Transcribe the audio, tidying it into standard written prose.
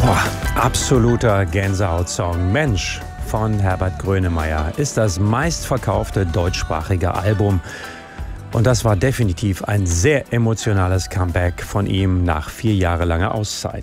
Absoluter Gänsehaut-Song. Mensch von Herbert Grönemeyer ist das meistverkaufte deutschsprachige Album. Und das war definitiv ein sehr emotionales Comeback von ihm nach 4 Jahre langer Auszeit.